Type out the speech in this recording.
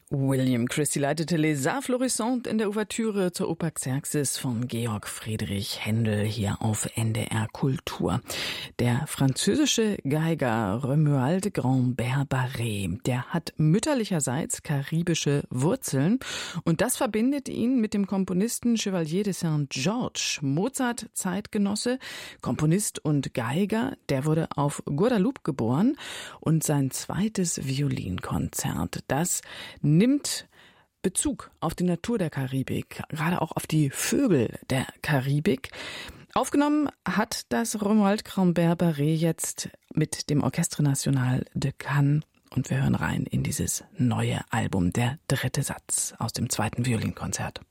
William Christie leitete Les Arts Florissants in der Ouvertüre zur Oper Xerxes von Georg Friedrich Händel hier auf NDR Kultur. Der französische Geiger Romuald Grambert-Barré, der hat mütterlicherseits karibische Wurzeln und das verbindet ihn mit dem Komponisten Chevalier de Saint-Georges, Mozart-Zeitgenosse, Komponist und Geiger. Der wurde auf Guadeloupe geboren und sein zweites Violinkonzert, das nimmt Bezug auf die Natur der Karibik, gerade auch auf die Vögel der Karibik. Aufgenommen hat das Romuald Grambert-Barré jetzt mit dem Orchestre National de Cannes und wir hören rein in dieses neue Album, der dritte Satz aus dem zweiten Violinkonzert.